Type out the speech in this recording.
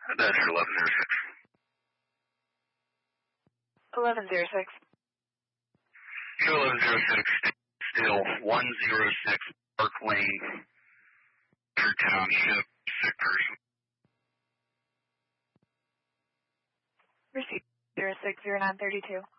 That's 1106. 1106. Show 1106, still 106 Park Lane, True Township, sick person. Receipt 060932.